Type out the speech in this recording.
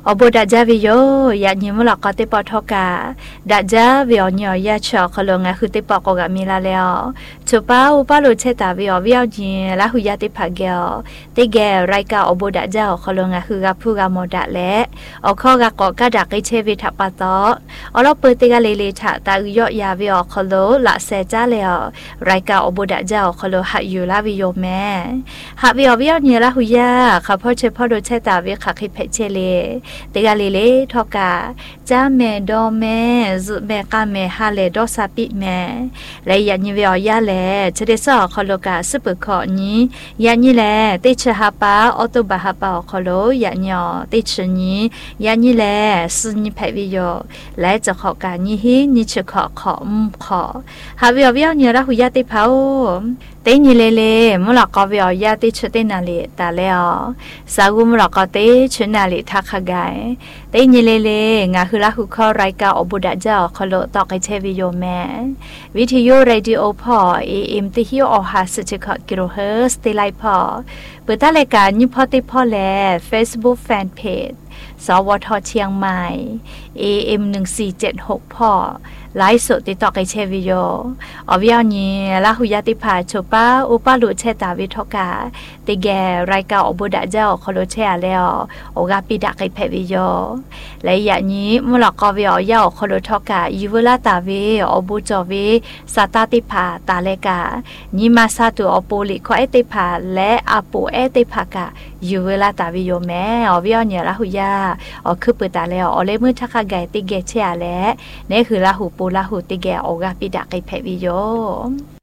อบดัจจาวิโยยาญิมุหลอกก็ติปอทอกาดัจจาวิโอเนียยาชอคลงะคือติปอกกะมีลาแล้วชุป้าอุปาลุเชตาวิโอวิโอจิลาหุยาติพักเกลติแกไรกาอบดัจจาคลงะคือกะพูกะโมดะและอข้อกะกอกะดักไอเชวิทัปปะตออลอเปติกะเลเลทะตาอุยอยาวิโอคโลละเซจาแล้วไรกาอบดัจจาคโลหะอยู่ลาวิโยแม่หะวิโอวิโอเนียลาหุยาค่ะพ่อเชพ่อโดเชตาวิค่ะคิเพเชเลติกาเลเลทอกาจ้าแม่ดอแม่จุแม่กาแม่ฮาเลดอซาปิแม่และยาญิวิโอยาเลเชเดซอคโลกาซุปขอนี้ยาญิแลติชฮาปาออโตบาฮาปาคโลยาญอติชนี้ยาญิแลสุญิเพวิโยและจะขอกาญิฮินิชขอขอขอฮาวิโอวิโอเนียละหุยาติพาวเตญิเลเลมุลกอวิโอยาติชเตนาเลตาเลอสากุมุลกอเตชนาเลทักขกายเตญิเลเลงาคือละหุคอไรกาอบุดะเจ้าคโลตอกไอเชวิโยแม่วิทยุเรดิโอพอเอ็มติฮิโอหาสจิกกิโลเฮิร์สติไลพอเปิดรายการยุพอติพอแล Facebook Fanpage สวทเชียงใหม่ AM 1476พอไลฟ์สดติดต่อกับเชวิโยอวิญญาณละหุยาติภาชป้าอุปาลุเชตาวิทกาติแกรายการอบุดะเจ้าคโลเชอาแล้วโอกาปิดากิเพวิโยและอย่างนี้มุลกอวิอยาคโลทกายูเวลาตาเวอบุจเวสตาติภาตาเลกานิมาซาตุอปุลิขอเอติภาและอาปูเอติภากายูเวลาตาวิโยแม่อวิญญาณละหุยาคือเปิดตาแล้วเลมือทักไกติเกเชอาและนี่คือละหุปูละหุติแกโอกาปิดากิเพวิโย